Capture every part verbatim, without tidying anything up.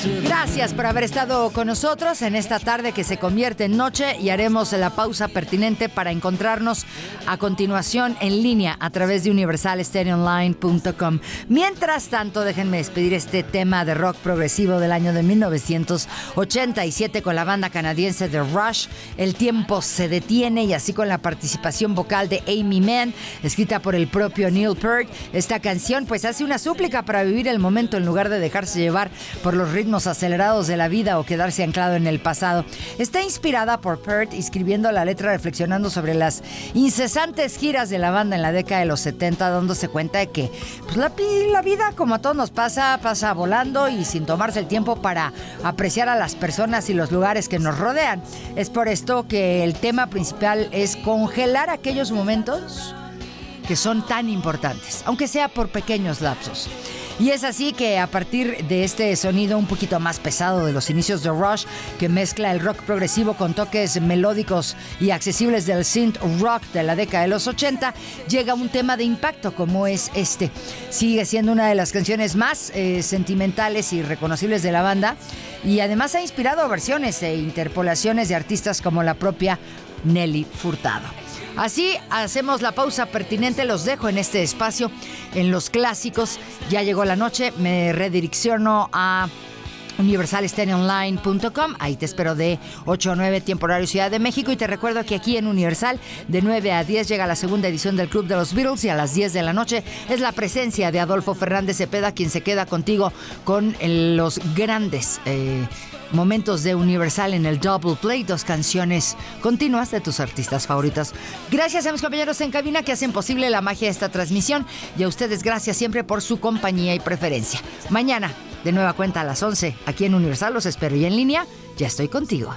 Gracias por haber estado con nosotros en esta tarde que se convierte en noche y haremos la pausa pertinente para encontrarnos a continuación en línea a través de universal stereo online punto com. Mientras tanto, déjenme despedir este tema de rock progresivo del año de mil novecientos ochenta y siete con la banda canadiense The Rush. El tiempo se detiene, y así con la participación vocal de Amy Mann, escrita por el propio Neil Peart. Esta canción pues hace una súplica para vivir el momento en lugar de dejarse llevar por los ritmos acelerados de la vida o quedarse anclado en el pasado. Está inspirada por Peart, escribiendo la letra reflexionando sobre las incesantes giras de la banda en la década de los setenta, dándose cuenta de que pues, la, la vida, como a todos nos pasa, pasa volando y sin tomarse el tiempo para apreciar a las personas y los lugares que nos rodean. Es por esto que el tema principal es congelar aquellos momentos que son tan importantes, aunque sea por pequeños lapsos. Y es así que a partir de este sonido un poquito más pesado de los inicios de Rush, que mezcla el rock progresivo con toques melódicos y accesibles del synth rock de la década de los ochenta, llega un tema de impacto como es este. Sigue siendo una de las canciones más eh, sentimentales y reconocibles de la banda, y además ha inspirado versiones e interpolaciones de artistas como la propia Nelly Furtado. Así hacemos la pausa pertinente, los dejo en este espacio, en los clásicos. Ya llegó la noche, me redirecciono a universal stereo online punto com. Ahí te espero de ocho a nueve, tiempo horario Ciudad de México. Y te recuerdo que aquí en Universal, de nueve a diez, llega la segunda edición del Club de los Beatles. Y a las diez de la noche es la presencia de Adolfo Fernández Cepeda, quien se queda contigo con el, los grandes eh, momentos de Universal en el Double Play. Dos canciones continuas de tus artistas favoritos. Gracias a mis compañeros en cabina que hacen posible la magia de esta transmisión. Y a ustedes, gracias siempre por su compañía y preferencia. Mañana, de nueva cuenta a las once, aquí en Universal, los espero. Y en línea, ya estoy contigo.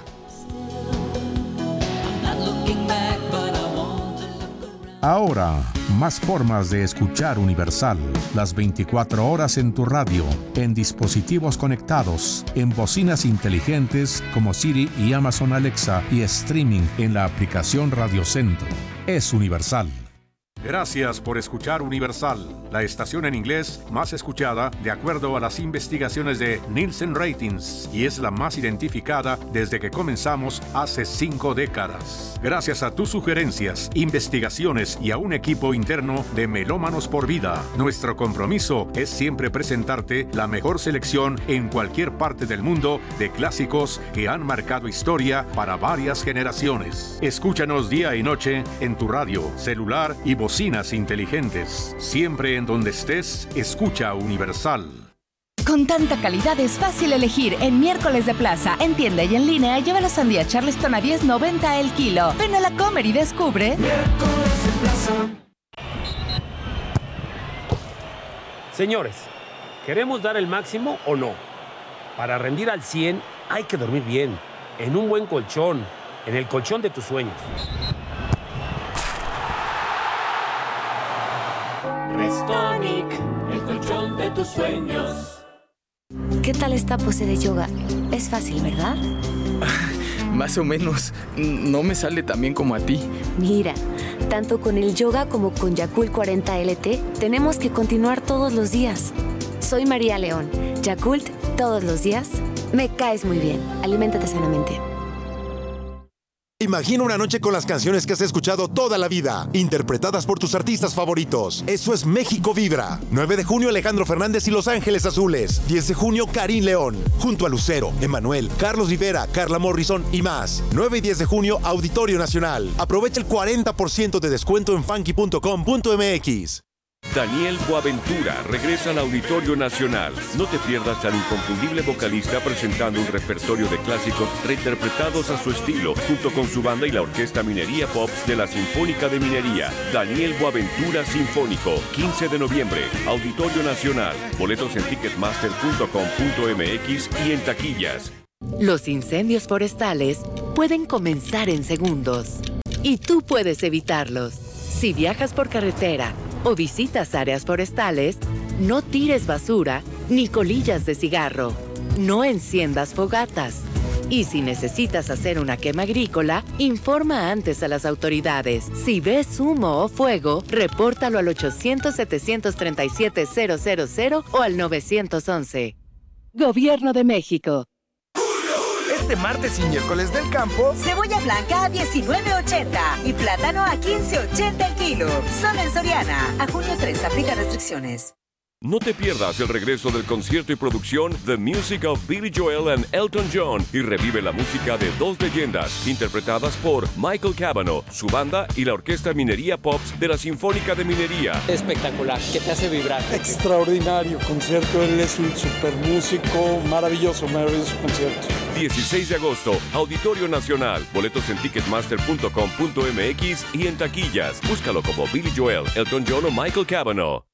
Ahora, más formas de escuchar Universal. Las veinticuatro horas en tu radio, en dispositivos conectados, en bocinas inteligentes como Siri y Amazon Alexa, y streaming en la aplicación Radio Centro. Es Universal. Gracias por escuchar Universal, la estación en inglés más escuchada de acuerdo a las investigaciones de Nielsen Ratings, y es la más identificada desde que comenzamos hace cinco décadas. Gracias a tus sugerencias, investigaciones y a un equipo interno de melómanos por vida, nuestro compromiso es siempre presentarte la mejor selección en cualquier parte del mundo de clásicos que han marcado historia para varias generaciones. Escúchanos día y noche en tu radio, celular y bocinas inteligentes. Siempre en donde estés, escucha Universal. Con tanta calidad es fácil elegir. En Miércoles de Plaza, en tienda y en línea, lleva la sandía Charleston a diez noventa el kilo. Ven a la Comer y descubre. Miércoles de Plaza. Señores, ¿queremos dar el máximo o no? Para rendir al cien hay que dormir bien, en un buen colchón, en el colchón de tus sueños. Restonic, el colchón de tus sueños. ¿Qué tal esta pose de yoga? Es fácil, ¿verdad? Más o menos. No me sale tan bien como a ti. Mira, tanto con el yoga como con Yakult cuarenta L T, tenemos que continuar todos los días. Soy María León. Yakult, todos los días. Me caes muy bien. Aliméntate sanamente. Imagina una noche con las canciones que has escuchado toda la vida, interpretadas por tus artistas favoritos. Eso es México Vibra. nueve de junio, Alejandro Fernández y Los Ángeles Azules. diez de junio, Karim León, junto a Lucero, Emanuel, Carlos Rivera, Carla Morrison y más. nueve y diez de junio, Auditorio Nacional. Aprovecha el cuarenta por ciento de descuento en funky punto com punto m x. Daniel Boaventura regresa al Auditorio Nacional. No te pierdas al inconfundible vocalista presentando un repertorio de clásicos reinterpretados a su estilo, junto con su banda y la Orquesta Minería Pops de la Sinfónica de Minería. Daniel Boaventura Sinfónico, quince de noviembre, Auditorio Nacional. Boletos en ticketmaster punto com punto m x y en taquillas. Los incendios forestales pueden comenzar en segundos y tú puedes evitarlos. Si viajas por carretera o visitas áreas forestales, no tires basura ni colillas de cigarro. No enciendas fogatas. Y si necesitas hacer una quema agrícola, informa antes a las autoridades. Si ves humo o fuego, repórtalo al ochocientos, setecientos treinta y siete, cero cero cero o al nueve once. Gobierno de México. Este martes y miércoles del campo, cebolla blanca a diecinueve ochenta y plátano a quince ochenta el kilo. Solo en Soriana. A junio tres, aplica restricciones. No te pierdas el regreso del concierto y producción The Music of Billy Joel and Elton John y revive la música de dos leyendas interpretadas por Michael Cavanaugh, su banda y la Orquesta Minería Pops de la Sinfónica de Minería. Espectacular, que te hace vibrar. Extraordinario concierto, él es un super músico, maravilloso, maravilloso concierto. dieciséis de agosto, Auditorio Nacional. Boletos en ticketmaster punto com punto m x y en taquillas. Búscalo como Billy Joel, Elton John o Michael Cavanaugh.